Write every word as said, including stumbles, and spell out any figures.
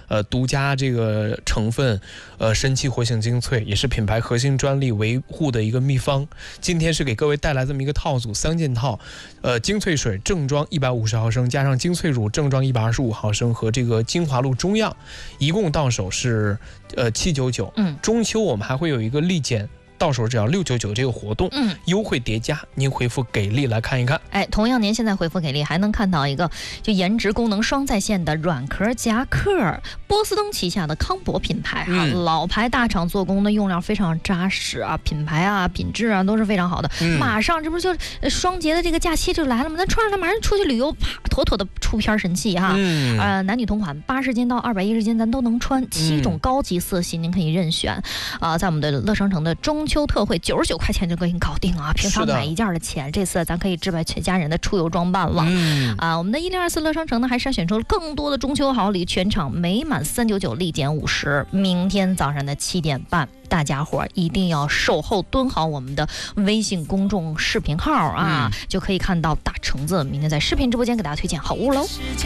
呃独家这个成分，呃神奇活性精粹，也是品牌核心专利维护的一个秘方。今天是给各位带来这么一个套组三件套，呃精粹水正装一百五十毫升，加上精粹乳正装一百二十五毫升和这个精华露中样，一共到手是呃七九九。 嗯， 中秋我们还会有一个立减。到手只要六九九这个活动， 嗯， 优惠叠加，您回复给力来看一看。 哎，同样您现在回复给力，还能看到一个就颜值功能双在线的软壳夹克，波司登旗下的康博品牌啊，嗯、老牌大厂做工的用料非常扎实啊，品牌啊、品质啊都是非常好的。嗯、马上这不就双节的这个假期就来了吗？咱穿上它马上出去旅游，啪，妥妥的出片神器哈。嗯，呃，男女同款，八十斤到二百一十斤咱都能穿，七种高级色系您可以任选啊、呃，在我们的乐商城的中秋特惠九十九块钱就可以搞定啊！平常买一件的钱，这次咱可以置办全家人的出游装扮了。嗯啊，我们的一零二四乐商城呢，还筛选出了更多的中秋好礼，全场每满三九九立减五十。明天早上的七点半，大家伙一定要守候蹲好我们的微信公众视频号啊，嗯、就可以看到大橙子明天在视频直播间给大家推荐好物喽。